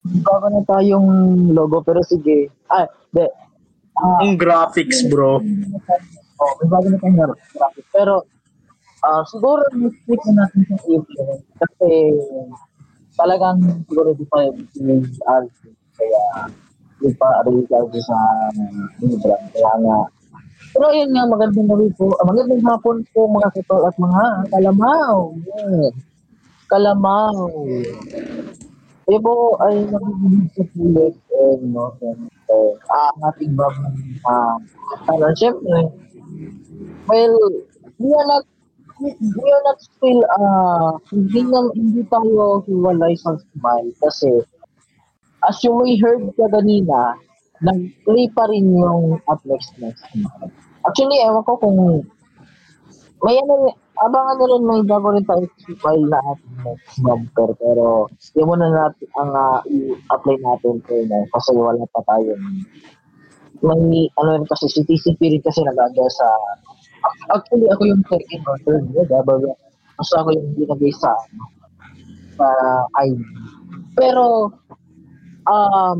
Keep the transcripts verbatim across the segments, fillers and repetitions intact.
Bago na tayong logo, pero sige. Ah, de, ah, Yung graphics, bro. oh, may bago na tayong graphic. Pero, ah, siguro, mistake na natin sa implement. Kasi, talagang siguro di pa yung art. Kaya, di pa realize sa Libra. Kaya nga, pero yun nga, magandang gabi po. Ah, magandang hapon po mga kitol at mga kalamaw. Yeah. Kalamaw. Kayo po ay nakikinig sa pulis and no, and, uh, ah, ang ating bagong uh, uh, siyempre, well, we are not we are not still uh, hindi na, hindi tayo hiwalay sa smile kasi as you may heard ka kanina, nag-play pa rin yung Up Next Next Smile. Actually, ewan ko kung may ano, abangan na rin may bago rin tayo file na ating next bumper pero yun muna natin ang uh, i-apply natin to no, kasi wala pa tayo. May ano rin kasi si T C P rin kasi nag-aga sa actually ako yung second or third yeah, dabal kasi ako yung ginagay sa sa I D. Pero um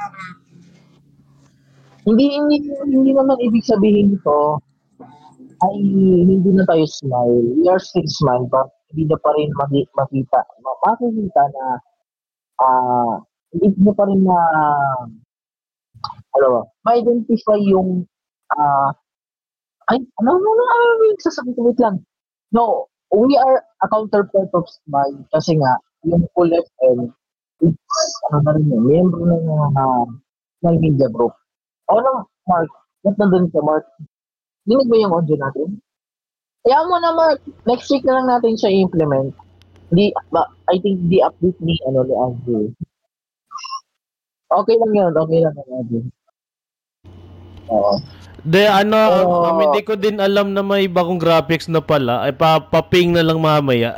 hindi hindi hindi naman ibig sabihin ito ay hindi na tayo smile. We are still smile but hindi na pa rin magi- makita ma- makikita na ah hindi na pa rin na ano ba, ma-identify yung ah ay ano ano ano ano ano yung sasabihin ko wait lang. No, we are a counterpart of smile kasi nga yung Cool F M it's ano na rin yun, member na ng uh, ng media group. Ako na, Mark, ba't nandun ka, Mark? Dinig ba yung audio natin? Kaya mo na, Mark. Next week na lang natin siya i-implement. Di, ba, I think di update ni, ano, ni Andrew. Okay lang yun. Okay lang yun, Andrew. Oo. De, ano, Pero, um, um, hindi ko din alam na may bagong graphics na pala. Ay, pa, paping na lang mamaya.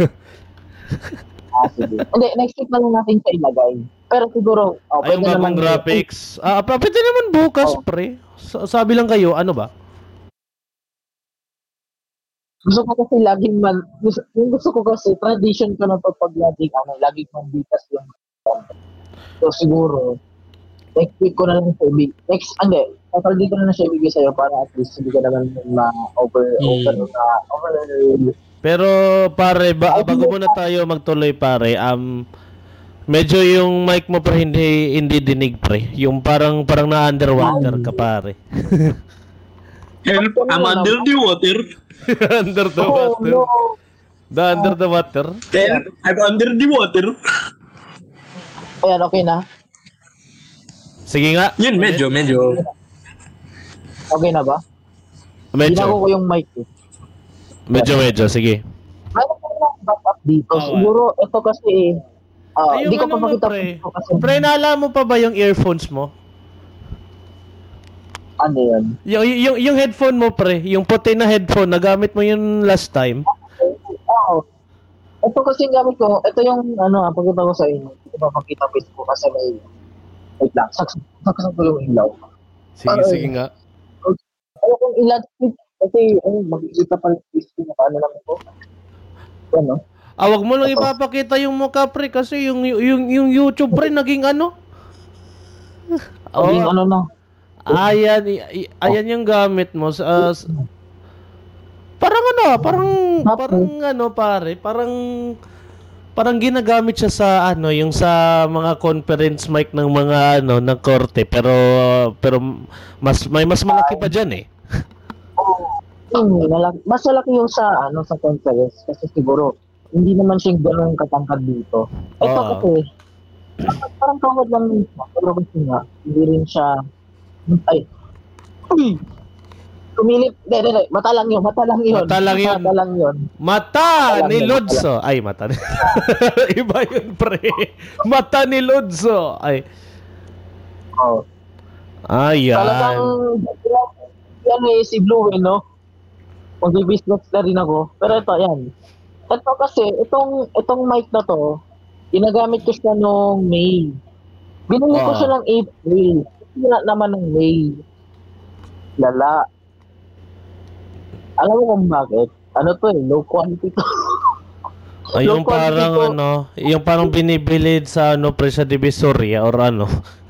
ah, sige. Hindi, next week na lang natin siya ilagay. Pero siguro, oh, Ay, yung pwede bagong naman yun. Ay, graphics. Ah, pa, pwede naman bukas, oh, pre. Sa- sabi lang kayo, ano ba? gusto ko kasi laging man, gusto, yung gusto ko kasi, tradition ko na to pag laging, ano, laging manditas yung so siguro, next week ko na lang siya ibig, next, hindi, total di ko na lang siya ibigay sa'yo para at least hindi ka naman ma-over, over, Hmm. na, over, Pero, pare, ba, I bago think muna tayo magtuloy, pare, um, medyo yung mic mo pre hindi hindi dinig pre. Yung parang parang na underwater ka Hmm. pare. Help, I'm kanina under naman, the water. Under the oh water. no, The under the water. ayan, Help, I'm under the water. ayan, okay na, Sige nga, Yun, ulit. medyo, medyo. okay na ba? Medyo. Ginago ko yung mic eh. Medyo medyo sige. Meron pa lang backup dito, Okay. siguro, ito kasi, ah, Ay, hindi yung ko ano pa mo, makita pre. dito kasi, Pre, naala mo pa ba yung earphones mo? ano yan, Yung, yung, yung headphone mo, pre. Yung puti na headphone, nagamit mo yun last time. oh, ito kasi yung gamit ko, ito yung, ano, ah, pagkita ko sa inyo, hindi ko pa makita Facebook kasi may, wait lang, saksak saksak ko yung ilaw. Sige, sige Ay, nga. ayaw kong i-landscape kasi, ano, makikita pa yung Facebook na paano lang ito. Ano? Ah, wag mo lang Ito. ipapakita yung mukha, pre, kasi yung, yung, yung YouTube, pre, naging ano? Maging Oh, ano na. ayan, i- i- Oh, ayan yung gamit mo. Sa, s- parang ano, parang, parang tapos, ano, pare, parang, parang ginagamit siya sa ano, yung sa mga conference mic ng mga ano, ng korte, pero, pero mas, may mas malaki pa dyan eh. hmm, malaki, mas malaki yung sa, ano, sa conference kasi siguro, hindi naman siya gano'ng katangkad dito. Ito Oo. kasi, parang kawad lang din siya. Pero kasi nga, hindi rin siya, ay, uy, tumilip, hindi, hindi, hindi, mata lang yun, mata lang yun, Mata lang yun. mata lang yun, mata Mata lang ni yun, mata lang. Lodso. Ay, mata ni... Iba yun, pre. Mata ni Lodso. Ay, Oh. Talagang, ayan. yan eh, si Blue, eh, no? Magbi-business na rin ako. Pero ito, yan. Ito kasi, itong, itong mic na to, ginagamit ko siya noong May. Binili ko Oo. siya ng April. Sira naman ng May. Lala. Alam mo kung bakit? Ano to eh, low quality to. Ay, Low yung quality parang po. ano, yung parang binibilid sa ano, pre sa Divisoria or ano.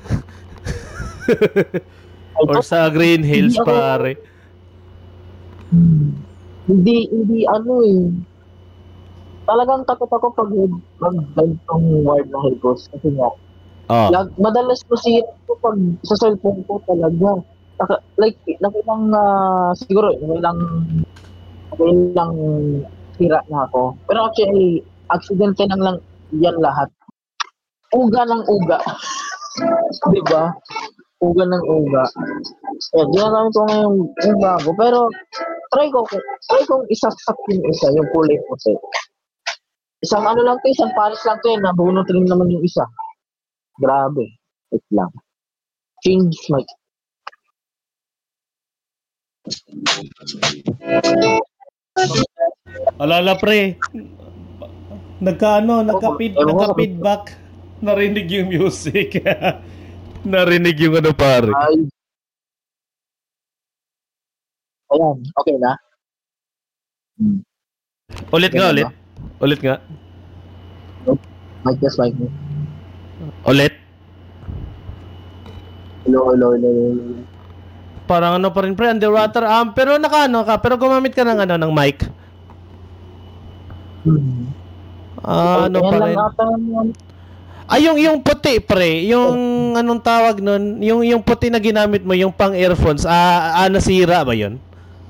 Ay, Or to- sa Green hindi Hills, ako, pare. hmm, hindi, hindi ano eh. Talagang takot ako pag mag ganitong word na higos. Kasi nga, Oh. lag, madalas masira ko pag sa cellphone ko talaga. Naka, like, nakilang, uh, siguro, nakilang, nakilang sira na ako. Pero actually, accident lang lang yan lahat. Uga ng uga. Di ba? Uga ng uga. Kaya ginagamit ko ngayon yung bago. Pero, try ko, try kong isaksak yung isa, yung kulay puti. Isang ano lang to, isang pares lang to eh, nabunot rin naman yung isa. Grabe. Wait lang. Change mic. Alala, pre. Nagka ano, nagka Ewan ko nagka kung feedback. Narinig yung music. Narinig yung ano, pare. ay, ayan, okay na. Hmm. Ulit nga, Ganun ulit. ba? Ulit nga. Mic test, mic test. Ulit. Hello, hello, hello, hello. Parang ano pa rin, pre, underwater. Um, pero naka ano ka, pero gumamit ka ng ano, ng mic. Hmm. Ah, Ay, ano ayan pa lang rin. ata yan. Ay, yung, yung puti, pre. Yung anong tawag nun? Yung, yung puti na ginamit mo, yung pang earphones. Ah, ah nasira ba yun?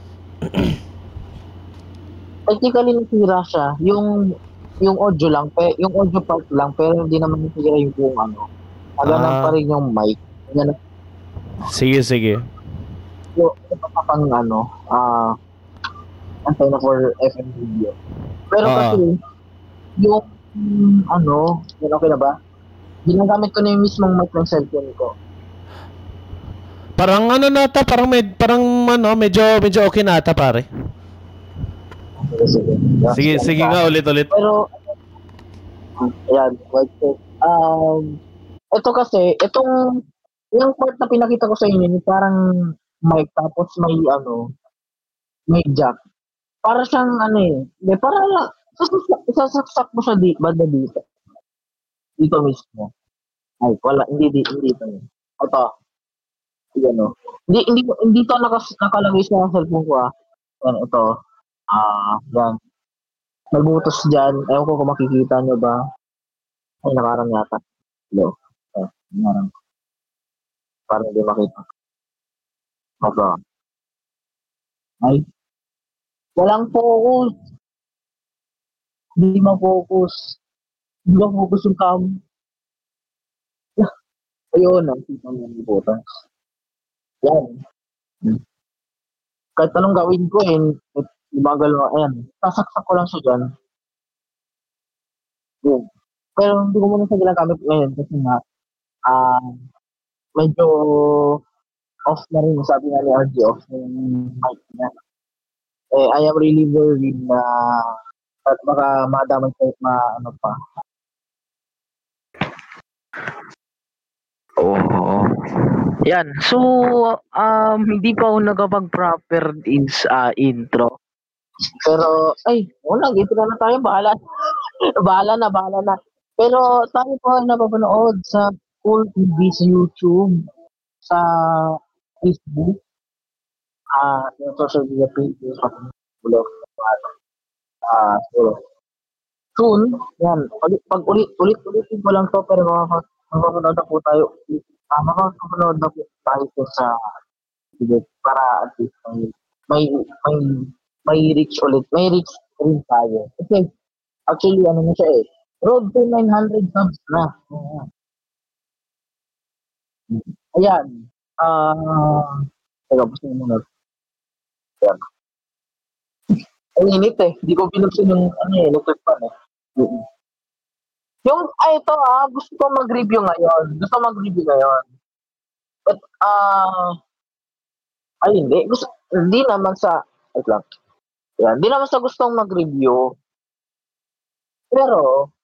Technically, nasira siya. Yung, yung audio lang, pe, yung audio part lang, pero hindi naman nasira yung buong ano. Naganan pa Ah, rin yung mic. Ganun. sige, sige. Yung, yung pang ano, ah, antay na for F M video. Pero Oo. kasi, yung, mm, ano, yun okay na ba? Ginagamit ko na yung mismong mic ng cellphone ko. Parang ano nata, parang med, parang ano, medyo medyo okay na ata, pare. Sige, sige. Yeah, Sige, sige, sige ano nga ka. ulit ulit. Pero, ayan, wait, wait. Um, ito kasi, itong, yung part na pinakita ko sa inyo, yung parang mic, tapos may, ano, may jack. Para siyang, ano eh, hindi, para, sasaksak, sasaksak mo siya di, banda dito. Dito mismo. Ay, wala, hindi, di, hindi ito. Ito, yan o. Hindi, hindi, hindi to nakas, nakalagay sa cellphone ko ah. Yan, ito. Ah, yan. May butos dyan. Ewan ko kung makikita nyo ba. Ay, nakarang yata. Hello. Oh, nakarang. Parang hindi makita. Ito. Ay, walang focus. Hindi ma-focus. Hindi ma-focus yung cam. Ayun, nakikita mo yung butas. Yan. Hmm. Kahit anong gawin ko eh, ibagal mo, ayan. Sasaksak ko lang siya dyan. Yun. Pero hindi ko muna siya ginagamit ngayon kasi nga, ah, medyo off na rin. Sabi nga ni R G, off na yung mic niya. Eh, I am really worried na at baka madamay kahit ma ano pa. Oo. Yan. So, um, hindi pa ako nakapag-proper ins, ah, intro. Pero, ay, wala, intro na tayo. Bahala. bahala na, bahala na. Pero tayo po ay napapanood sa full T V sa YouTube, sa Facebook, ah, yung social media pages, blog, ah, so, soon, yan, ulit, pag ulit, ulit, ulitin ko lang to, pero makaka- makakapanood na po tayo, ah, makakapanood na po tayo po sa sige, para at least may, may, may, may reach ulit, may reach rin tayo. Kasi, actually, ano na siya eh, road to nine hundred subs na. Oo. Ayan. Ah, teka, gusto mo muna. Ayan. Ang init eh. Hindi ko binuksan yung ano eh, electric fan eh. Mm. Yung, ay ito ah, gusto ko mag-review ngayon. Gusto ko mag-review ngayon. But, ah, ay hindi. Gusto, hindi naman sa, wait lang. Ayan, hindi naman sa gustong mag-review. Pero,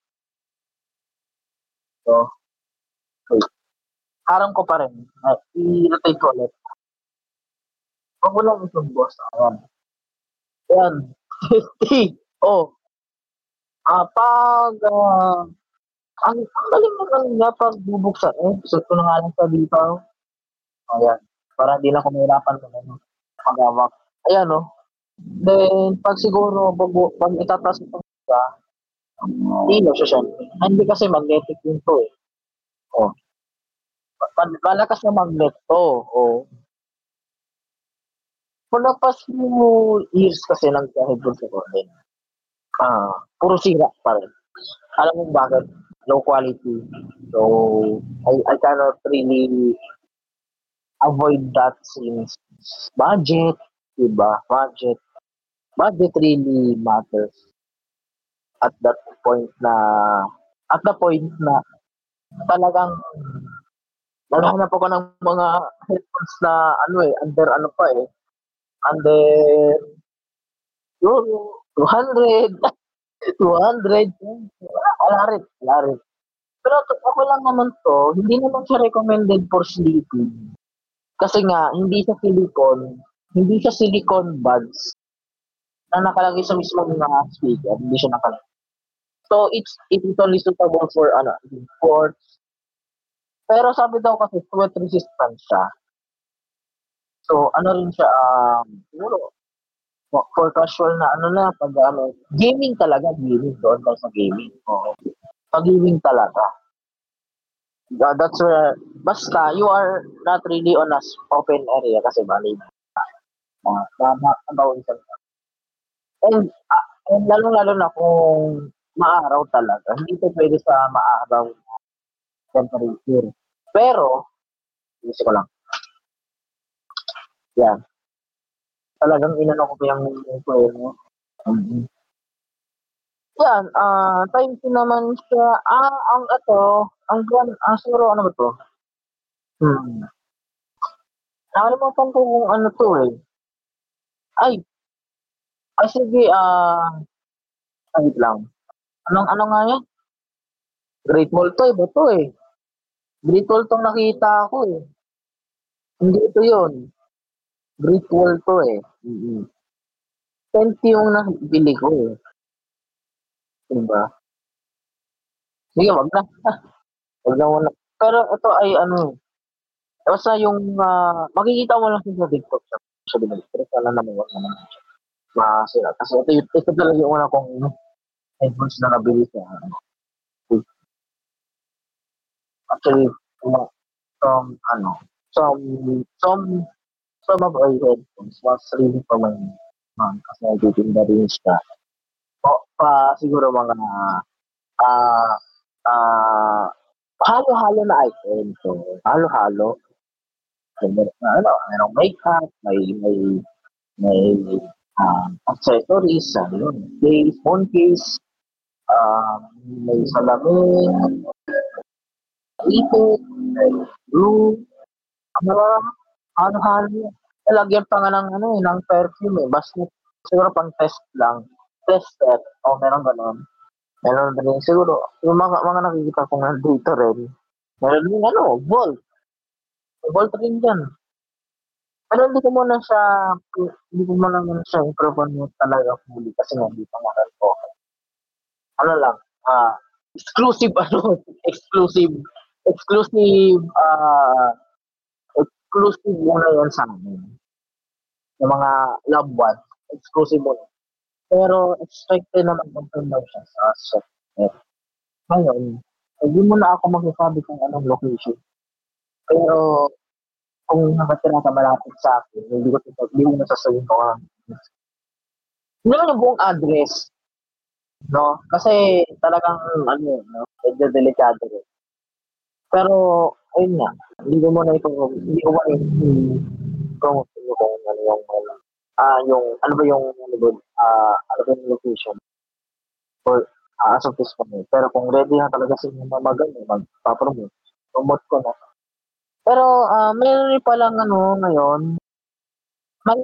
ito, wait, harang ko pa rin. Ay, i-rotate ko ulit. Huwag mo lang itong boss. Ayan. Ayan. fifty. Oh, Ah, pag, ah, ang ang galing naman niya pag bubuksan, eh, suot ko na nga lang sa dito. Ayan, para hindi na ako mahirapan mag ano, maghawak. Ayan, oh. Then 'pag siguro bubu 'pag itataas mo siya, hilo siya siyempre. Ah, hindi kasi magnetic din 'to, eh. Oh, ma malakas na magnet 'to, oh. For the past few years kasi nagka-headphones ako din, ah, puro sira pa rin. Alam mo bakit? Low quality. So, I I cannot really avoid that since budget, 'di ba? Budget. Budget really matters at that point na at the point na talagang naghahanap ako ng mga headphones na ano, eh, under ano pa, eh, under siguro two hundred, two hundred, wala wala rin, wala rin. Pero to- ako lang naman 'to, hindi naman siya recommended for sleeping. Kasi nga hindi siya silicone, hindi siya silicone buds na nakalagay sa mismong mga speaker, hindi siya nakalagay. So it's it is only suitable for ano, sports. Pero sabi daw kasi sweat resistant siya. So ano rin siya, um, siguro for for casual na ano na 'pag ano, gaming talaga, gaming doon tayo sa gaming, oo. Sa gaming talaga. Yeah, that's where basta you are not really on a s open area kasi bali na, mga tama nabawisan ka. And, ah, and lalong-lalo na kung maaraw talaga, hindi ito puwede sa maaraw na temperature. Pero, ayusin ko lang, 'yan, talagang inano ko pa yung yung preno, mm. 'Yan, ah, Type C naman siya, ah, ang eto, ang brand, ah, siguro ano ba 'to, hmm, nakalimutan ko kung ano 'to, eh. Ay, ay sige, ah, wait lang, anong ano nga 'yan? Great Mall 'to, iba 'to, eh. Great Wall 'tong nakita ko, eh. Hindi ito 'yun, Great Wall 'to, eh, mm. twenty yung nabili ko, eh, 'di ba? Sige, wag na, 'wag na muna. Pero ito ay ano, basta yung, ah, makikita mo lang siya sa TikTok sa sa binili pero sana naman wag naman masira kasi ito yu ito talaga yung una kong headphones na nabili sa ano, actually mga from ano, some some some of my headphones was really for my mom kasi nagtitinda rin siya. O pa siguro mga, ah, ah, halo-halo na item. So, halo-halo, may mer na ano, merong makeup, may may may, ah, accessories, ano yun, case, phone case, ah, may salamin, ipit, may glue, camera, halo-halo. Lalagyan pa nga ng ano, eh, ng perfume, eh, basta siguro pang test lang, tester, o meron gano'n. Meron din siguro yung mga mga nakikita ko nandito rin, meron din ano, Volt, may Volt rin diyan. Pero hindi ko muna siya pi hindi ko muna muna siya i-promote talaga fully kasi nga hindi pa nga rin okey. Ano lang, ah, exclusive ano, exclusive exclusive, ah, exclusive muna yan sa'min, yung mga loved ones, exclusive muna. Pero expected naman mag-promote siya sa software. Ngayon, hindi muna ako magsasabi kung anong location, pero kung nakatira ka malapit sa'kin, hindi ko hindi ko na sasabihin kung anong hindi naman yung buong address, 'no, kasi talagang ano, 'no, medyo delikado rin. Pero ayun nga, hindi ko muna ito hindi ko muna i-promote sa'yo kung ano yung ano, ah, yung ano ba yung ano dun, ah, ano ba yung location for, ah, as of this moment. Pero kung ready na talaga sila na mag-ano, magpa-promote, promote ko na. Pero, ah, meron rin palang ano ngayon, may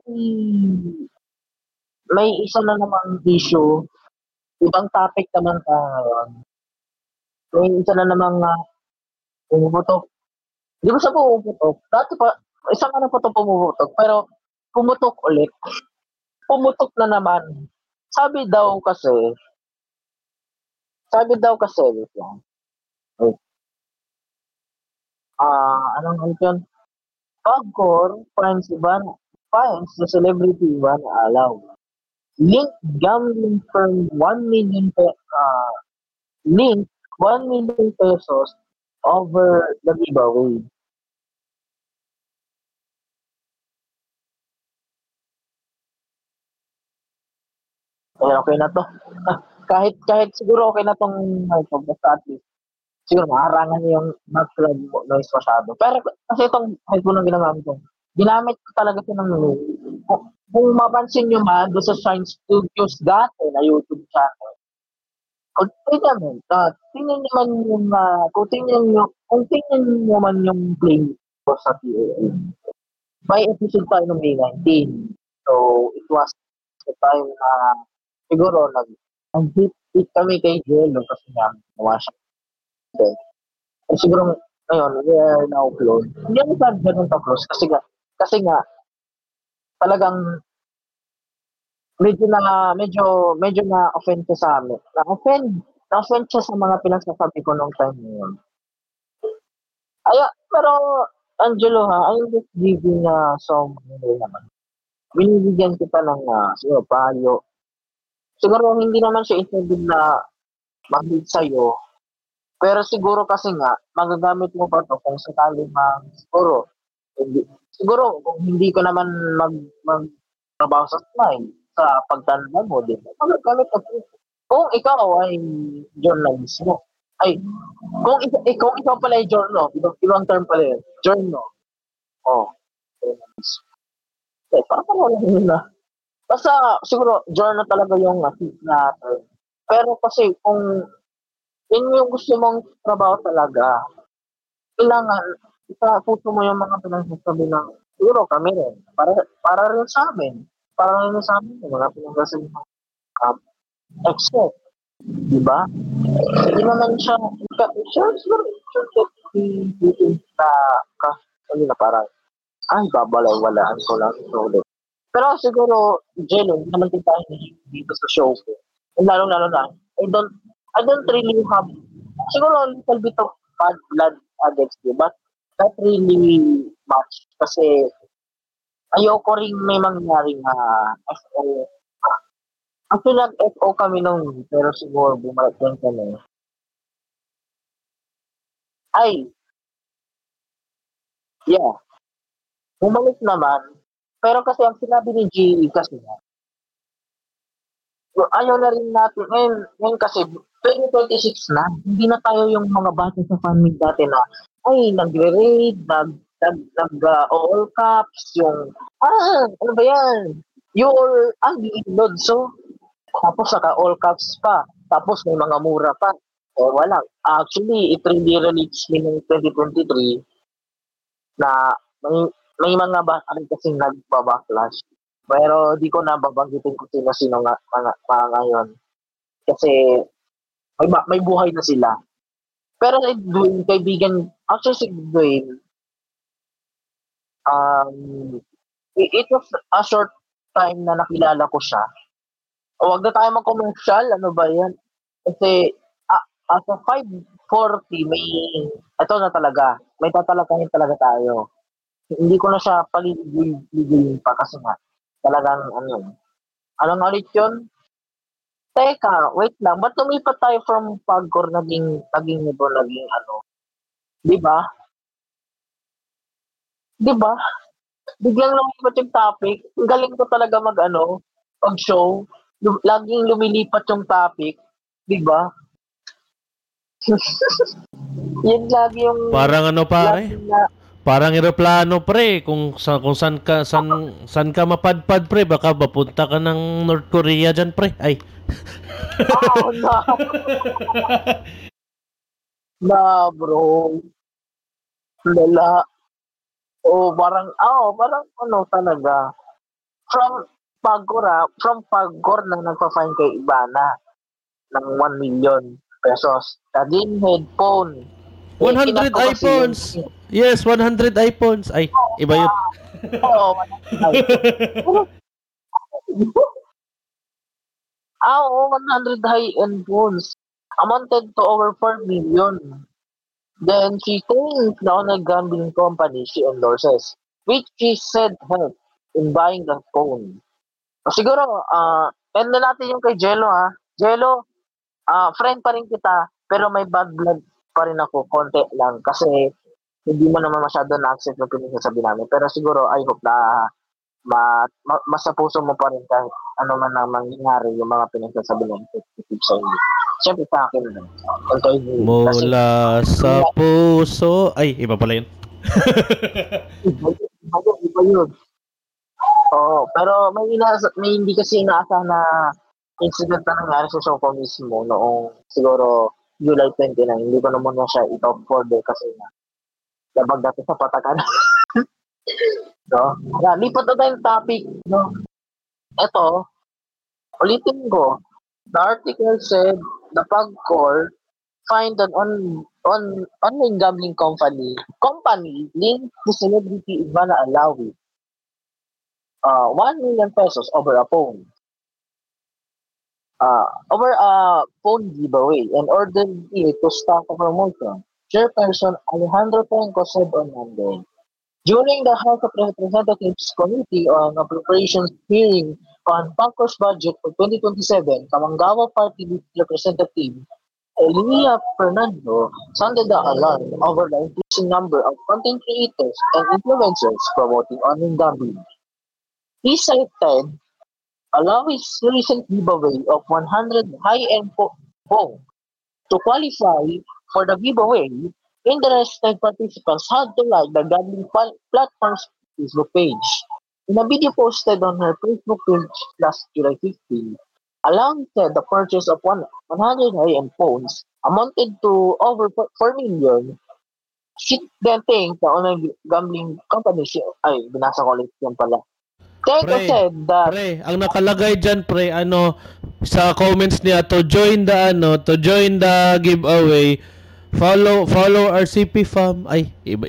may isa na namang issue, ibang topic naman tayo ngayon. May isa na namang, ah, pumuputok. 'Di ba siya pumuputok, dati pa isang ano pa 'to pumuputok, pero pumutok ulit. Pumutok na naman. Sabi daw kasi sabi daw kasi, wait lang. Wait. Ah, anong ano yun? Pagkor, finds Ivan, finds the celebrity Ivan Alaw. Link gambling firm one million pe uh, link one million pesos over the giveaway. Eh, okay na 'to. Kahit kahit siguro okay na 'tong ito basta at least siguro maharangan niyo yung background mo noise masyado. Pero kasi itong headphone na ginagamit ko, ginamit ko talaga 'to ng kung kung mapansin niyo man do'n sa Shine Studios dati na YouTube channel, kung tignan mo, ah, tingnan niyo man yung, ah, kung tingnan niyo kung tingnan niyo man yung playlist ko sa T A L, may episode tayo ng May nineteen. So, it was the time na siguro nag nag-hit-hit kami kay Jello kasi nga gumawa siya. Then, eh, siguro ngayon we are now close. Hindi kami sa gano'n ka-close kasi nga kasi nga talagang medyo na medyo medyo na-offend siya sa'min. Na-offend na-offend siya sa mga pinagsasabi ko nung time na yun. Aya pero Angelo ha, I'm just giving, ah, some ano naman, binibigyan kita ng, ah, siguro payo. Siguro hindi naman siya intended na mag-hit sa'yo, pero siguro kasi nga magagamit mo pa 'to kung sakaling mang siguro hindi siguro kung hindi ka naman mag magtrabaho sa smile, sa pagtanda mo, 'di ba, magagamit mo 'to. Kung ikaw ay journalist mo ay kung ika eh, kung ikaw pala ay journo, ibang ibang term pala yun, journo, oh, journalist. Eh, papareho lang yun, ah. Basta siguro journal talaga yung na na term. Pero kasi kung yun yung gusto mong trabaho talaga, kailangan ipa-puso mo yung mga pinagsasabi ng siguro kami rin, para para rin sa'min, para rin sa'min yung mga pinagsasabi ng, um, exec, 'di ba? Hindi naman siya ka siya siguro siya na ka ano na parang, ay babalewalaan ko lang ito ulit. Pero siguro Jello, hindi naman din tayo nahihilig dito sa show ko. Lalong-lalo na, I don't I don't really have siguro a little bit of bad blood against you, but not really much kasi ayoko ring may mangyaring, ah, F O. Actually nag-F O kami nung pero siguro bumalik din kami. Ay, yeah, bumalik naman. Pero kasi ang sinabi ni G E kasi ayaw na rin natin ngayon ngayon kasi twenty twenty-six na, hindi na tayo yung mga bata sa family dati na, ay nagre-raid, nag nag nag, ah, all caps, yung, ah, ano ba yan? Your ugly Lodso, tapos naka all caps pa, tapos may mga mura pa. Eh, wala. Actually, it really relates me ng twenty twenty-three na may may mga bata rin kasing nagba-backlash. Pero di ko na babanggitin kung sino-sino nga mga mga ngayon kasi may ba may buhay na sila. Pero si Dwayne, kaibigan actually si Dwayne, um, i it was a short time na nakilala ko siya. O wag na tayo mag-commercial, ano ba 'yan? Kasi, ah, as a five forty may eto na talaga, may tatalakayin talaga tayo. Hindi ko na siya paligid-ligid pa kasi nga talagang ano, ano nga ulit yun? Teka, wait lang, ba't lumipat tayo from Pagcor naging naging ito, naging ano, 'di ba? 'Di ba? Biglang lumipat yung topic. Ang galing ko talaga mag-ano, mag-show. Lu laging lumilipat yung topic, 'di ba? Yun lagi yung Parang ano pare? lagi na Parang eroplano pre, kung sa kung saan ka san saan ka mapadpad pre, baka mapunta ka ng North Korea diyan pre. Ay. oh, na, na bro. Lala. Oh, parang, ah, oh, parang ano talaga. From Pagcor, ah, from Pagcor na nagpa-fine kay Ibana ng one million pesos. Naging headphone. Eh, one hundred inato kasi yun. iPhones. Yes, one hundred iPhones. Ay, iba yun. Oo, iPhone. Ah, oo, one hundred high-end phones. amounted to over four million. Then she claims the online gambling company she endorses, which she said helped in buying the phone. O siguro, ah, end na natin yung kay Jello ha. Jello, ah, friend pa rin kita, pero may bad blood pa rin ako, konti lang. Kasi hindi mo naman masyado na-accept yung pinagsasabi namin. Pero siguro, I hope na ma, ma, mas sa puso mo pa rin kahit ano man ang mangyayari yung mga pinagsasabi ng executive sa inyo. Siyempre sa akin, konti yun. Kasi, Mula sa puso. Ay, iba pala yun. iba yun, iba yun, iba yun. Oo, pero may, inaasa, may hindi kasi inaasahan na incident na nangyari sa Soko mismo noong siguro July twenty-nine. Hindi ko naman na siya i-top forward kasi nga labag dati sa patakan. No? Yan, lipat na tayong topic. No? Ito, ulitin ko. The article said the PagCor find an on, on online gambling company company linked to celebrity Ivana Alawi. Uh, one million pesos over a phone. Uh, over a phone giveaway and ordered it to start a promotion. Chairperson Alejandro Penco said on Monday. During the House of Representatives Committee on Appropriations hearing on PAGCOR's budget for twenty twenty-seven, Kamangawa Party List Representative Elia Fernando sounded the alarm over the increasing number of content creators and influencers promoting online gambling. He cited Alawi's recent giveaway of one hundred high-end phones. To qualify for the giveaway, interested participants had to like the gambling pal- platform's Facebook page. In a video posted on her Facebook page last July fifteenth, Alawi said the purchase of one, 100 high-end phones amounted to over four million. She then thanked the online gambling company. She, ay, binasa ko ulit yan pala. Tenko Pre, said that pre, ang nakalagay dyan, pre, ano, sa comments niya, to join the, ano, to join the giveaway, follow, follow R C P fam. Ay, iba.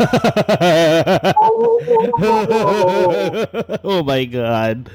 Oh my God.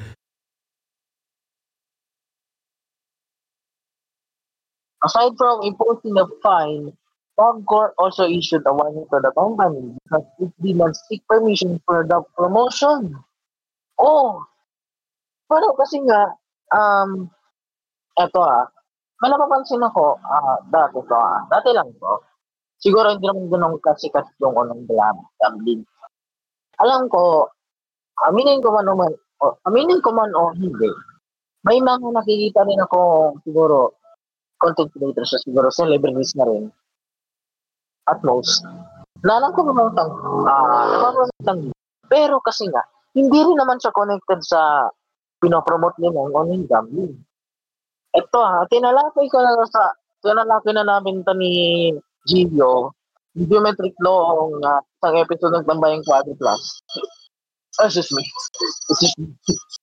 aside from imposing a fine, PagCor also issued a warning to the company because it did not seek permission for the promotion. Oh, pero kasi nga, um, eto ah, may napapansin ako, ah, dati to ah, dati lang to. Siguro hindi naman ganun kasikat yung unang gambling. Alam ko, aminin ko man o man, o, aminin ko man o hindi, may mga nakikita rin ako siguro content creators na siguro celebrities na rin at most na lang ko mamamutang ah namamutang pero kasi nga hindi rin naman siya connected sa pinopromote nila ng online gambling. Ito ha, tinalakay ko na sa tinalakay na namin to ni Gio Geometric Law ang uh, isang episode ng Tambayang Quadro Plus. Oh, excuse me. Excuse me.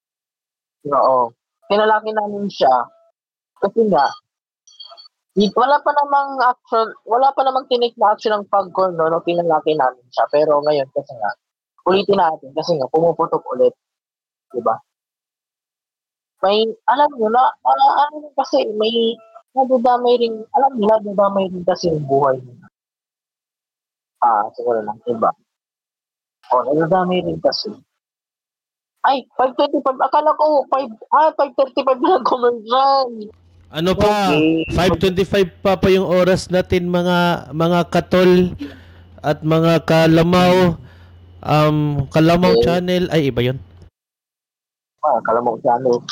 Oo. Tinalakay namin siya kasi nga Di- wala pa namang action, wala pa namang tinik na action ng PagCor no, no pinalaki namin siya. Pero ngayon kasi nga, ulitin natin kasi nga pumuputok ulit, di ba? May alam niyo na uh, ano kasi may nadadamay rin, alam niyo nadadamay rin kasi yung buhay niya. Ah, siguro lang, iba. O, nadadamay rin kasi. Ay, five twenty-five, akala ko five, ah, five thirty-five na commercial. Ano pa? Okay. five twenty-five pa pa yung oras natin mga mga katol at mga kalamaw. Um, kalamaw Okay. channel. Ay, iba yun. Ah, akala mo ano.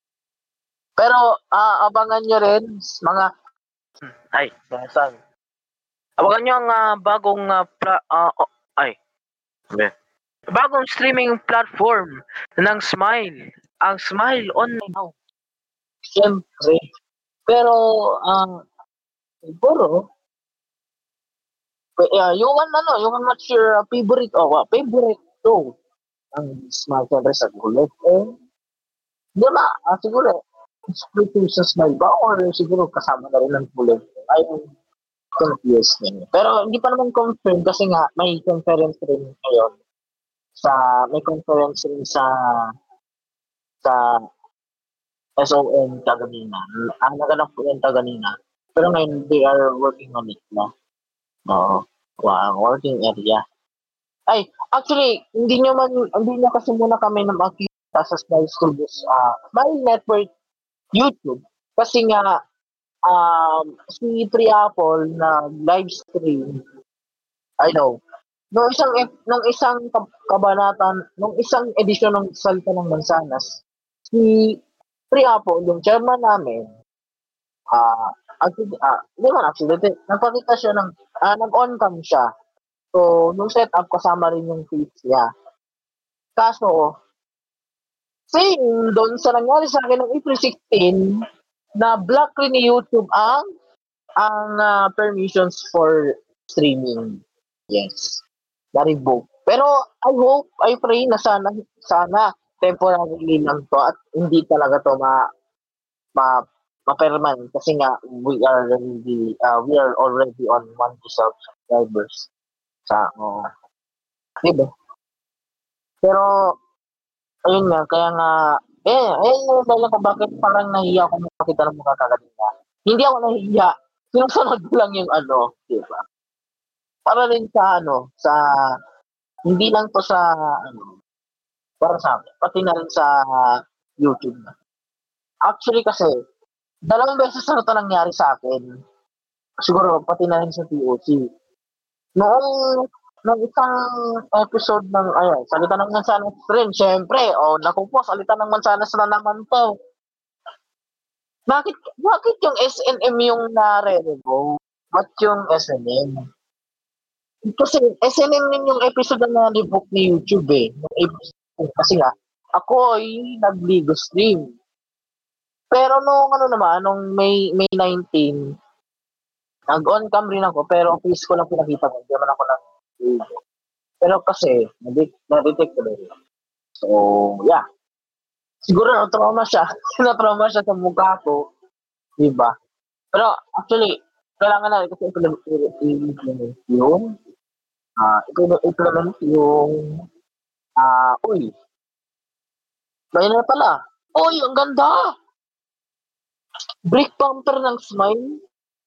Pero ah, abangan nyo rin mga ay, saan? Abangan nyo ang ah, bagong ah, pra, ah, oh, ay. Sabi. Bagong streaming platform ng Smile. Ang Smile online now. Siyempre. Pero ang siguro uh, yung one ano, yung what's your uh, favorite oh, uh, favorite show ang Smile siyempre sa gulat eh. Di ba? Ah, siguro split sa Smile ba or siguro kasama na rin ng gulat. Ay, confused na yun. Pero hindi pa naman confirm kasi nga may conference rin ngayon sa may conference rin sa sa S O N kaganina. Ang naganap po yan kaganina. Pero ngayon, they are working on it na. Oo. Wow, working area. Ay, actually, hindi nyo man, hindi nyo kasi muna kami na makita sa Smile Studios, ah, Smile Network YouTube. Kasi nga, um, si Triapple na live stream, I know, nung isang, ep- nung isang kab- kabanatan, nung isang edisyon ng Salita ng Mansanas, si Triapple, yung chairman namin, ah, actually, ah, hindi man actually, nagpakita siya ng, ah, nag-on cam siya. So, nung setup, kasama rin yung feeds niya. Kaso, same doon sa nangyari sa akin ng April sixteen, na block rin ni YouTube ang ang ah, permissions for streaming. Yes. Na-revoke. Pero I hope, I pray na sana, sana temporarily lang to at hindi talaga to ma ma ma-permanent kasi nga we are already uh, we are already on one subscribers sa oh, diba? Pero ayun nga, kaya nga, eh, ayun yung dahil ko bakit parang nahiya ako makakita ng mga kagalinga. Hindi ako nahiya. Sinusunod ko lang yung ano, di ba? Para rin sa ano, sa, hindi lang to sa, ano, para sa akin, pati na rin sa uh, YouTube. Actually kasi, dalawang beses na ito nangyari sa akin. Siguro, pati na rin sa T O C. Noong nung isang episode ng ayun, salita ng mansanas rin, syempre, oh, naku po, salita ng mansanas na naman to. Bakit, bakit yung S N M yung nare-revoke? Ba't yung S N M? Kasi S N M din yung episode na na-revoke ni YouTube eh. Yung episode, kasi nga, ako ay nag-Ligo stream. Pero nung ano naman, nung May May nineteen, nag-on cam rin ako, pero face ko lang pinakita ko. Hindi naman ako nag Pero kasi, na-detect ko rin. So, yeah. Siguro na-trauma siya. na-trauma siya sa mukha ko. Diba? Pero actually, kailangan na rin kasi i-implement yung ah uh, implement yung ah uh, uy. Kaya na pala. Uy, ang ganda! Brake bumper ng Smile.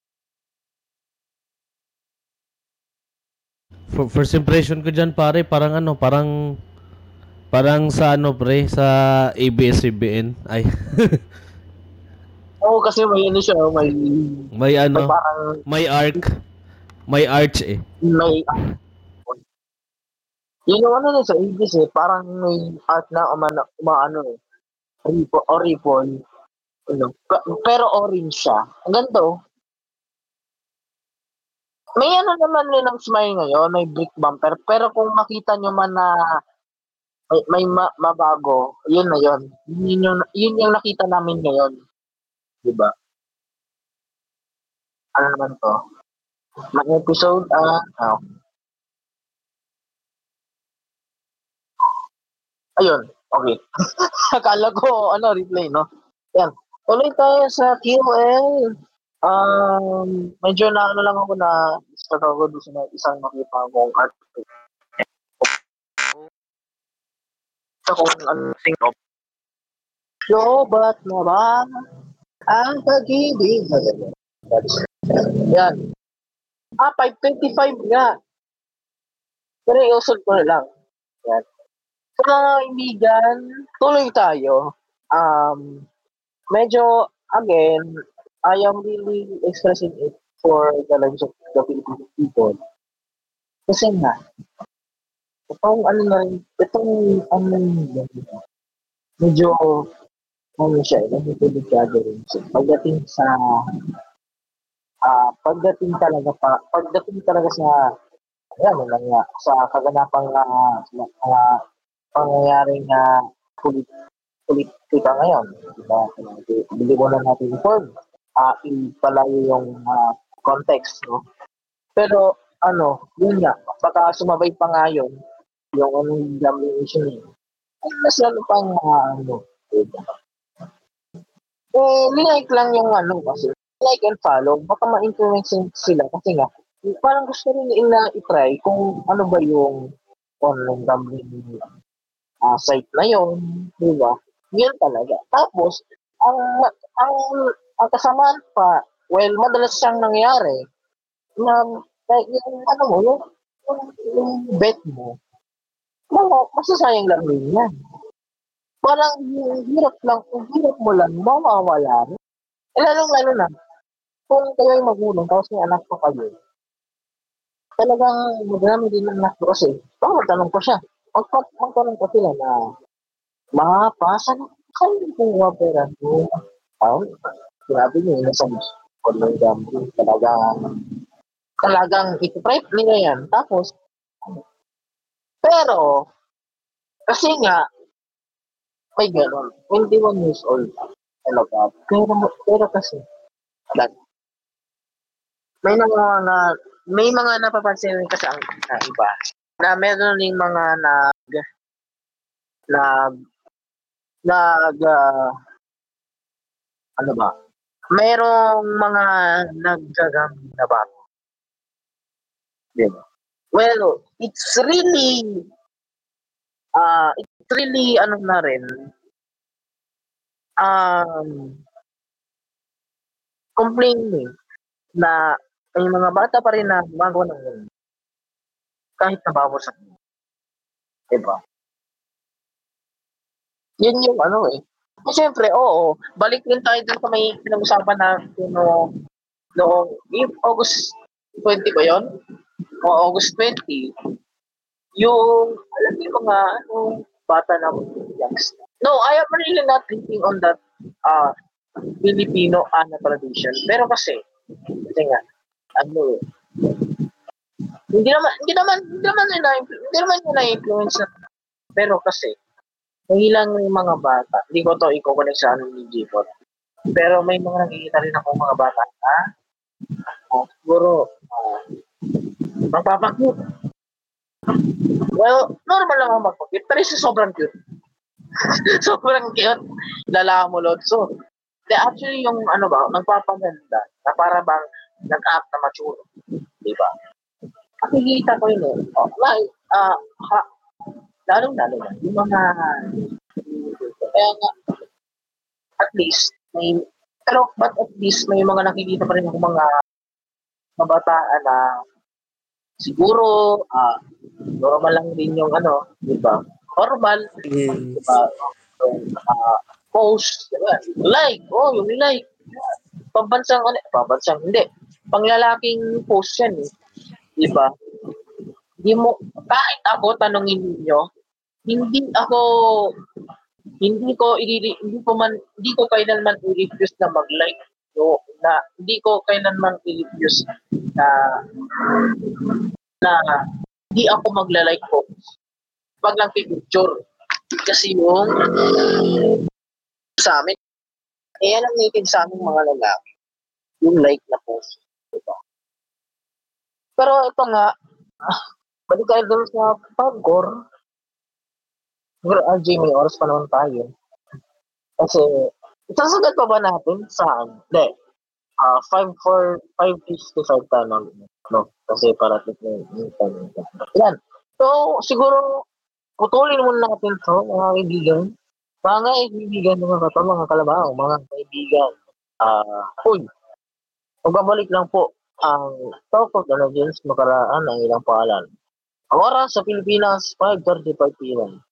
For, first impression ko dyan pare, parang ano, parang parang sa ano pre, sa A B S C B N. Ay. Oo, kasi may ano siya, may, may may ano, parang, may arc, may arch eh. may, yun yung ano na sa A B S eh, parang may art na umano, umaano eh, ripple, o ripple, ano, pero orange siya. Ang ganda oh. May ano naman din ng Smile ngayon, may brick bumper, pero kung makita nyo man na may, may ma- mabago, yun na yun. Yun yung, yun yung nakita namin ngayon. Diba? Ano naman to? May episode, ah, uh, oh. Ayun, okay. Akala ko, ano, replay, no? Yan. Tuloy tayo sa Q and Um, medyo na ano lang ako na start ako doon sa isang makita kong art. Sa kung ano think of. So, ba't na ba ang pag-ibig? Yan. Ah, five twenty-five nga. Pero iusod ko na lang. Yan. So, mga kaibigan, tuloy tayo. Um, medyo, again, I am really expressing it for the lives of the Filipino people. Kasi nga, itong ano na rin, itong ano medyo ano siya, eh, medyo delikado rin. So, pagdating sa ah pagdating talaga pa, pagdating talaga sa ayan, lang nga, sa kaganapang uh, mga pangyayaring uh, polit politika ngayon. Diba? Hindi mo na natin inform. Uh, ipalayo yung uh, context, no? Pero, ano, yun nga, baka sumabay pa nga yun, yung anong gambling issue niya. Ay, mas lalo pang, uh, ano, diba? Eh, like lang yung ano, kasi, like and follow, baka ma-influence sila, kasi nga, parang gusto rin nila i-try kung ano ba yung online gambling uh, site na yun, diba? Yun talaga. Tapos, ang, ang, ang kasamaan pa, well, madalas siyang nangyayari na like yung ano mo, yung, yung, yung bet mo, no, masasayang lang rin yan. Parang yung hirap lang, yung hirap mo lang, mawawala. Eh, lalong-lalo na, kung kayo ay magulang, tapos may anak pa kayo, talagang madami din ang anak ko kasi, baka magtanong ko siya, magpa, magtanong ko sila na, ma, pasa na, kayo yung kuha pera ko. Oh, grabe niyo, nasa online gambling, talagang, talagang ipipripe nila yan. Tapos, pero, kasi nga, may gano'n, twenty-one years old, talaga. Pero, pero kasi, like, may mga na, may mga napapansin rin kasi ang na iba, na meron ring mga nag, nag, nag, ah, ano ba, merong mga naggagamit na ba? Diba? Well, it's really, ah, it's really, ano na rin, um, complaining na may mga bata pa rin na gumagawa ng ganun, kahit nabawas sa kanila. Diba? Yun yung ano eh. Eh, siyempre, oo, balik din tayo dun sa may pinag-usapan na noong, noong if August twenty ba yun? O August twenty, yung, alam niyo mga, ano, bata na youngster. No, I am really not thinking on that uh, Filipino ana tradition. Pero kasi, kasi nga, ano, hindi naman, hindi naman, hindi naman yun na, hindi naman yun na-influence na. Pero kasi, nahilang yung mga bata. Hindi ko to i-connect sa ano ni G four. Pero may mga nakikita rin ako mga bata na, uh, siguro, uh, magpapakute. Well, normal lang ako magpakute, pero isa sobrang cute. Sobrang cute. Lala mo, Lord. So, de, actually, yung ano ba, nagpapaganda na para bang nag-act na mature. Diba? Nakikita ko yun eh. Oh, like, uh, ha, lalong-lalo na, yung mga, kaya nga, at least, may, pero, but at least, may mga nakikita pa rin yung mga mabataan na siguro, ah, uh, normal lang din yung ano, diba? Normal, Mm. diba? Yung, uh, post, diba? Like, oh, yung like. Pambansang, ano, pambansang, hindi. Panglalaking post yan eh. Diba? Hindi mo, kahit ako, tanongin niyo, hindi ako, hindi ko, hindi, hindi ko man, hindi ko kailanman i-refuse na mag-like. So, na, hindi ko kailanman i-refuse na, na, hindi ako magla-like po. Pag lang picture. Kasi yung, sa amin, eh, yan ang native sa aming mga lalaki. Yung like na post. Diba? Pero ito nga, ah, balik tayo doon sa Pagcor. Siguro, R J, may oras pa naman tayo. Kasi, isasagat pa ba natin saan? Hindi. Uh, five for five fifty-five tayo namin. No? Kasi parating na yung time. Yan. So, siguro, putulin muna natin to, mga kaibigan. Mga kaibigan mga kato, mga kalabaw, mga kaibigan. Ah, uh, uy, magbabalik lang po ang Talk of the Legends makaraan ng ilang pangalan. Ang oras sa Pilipinas, five thirty-five p m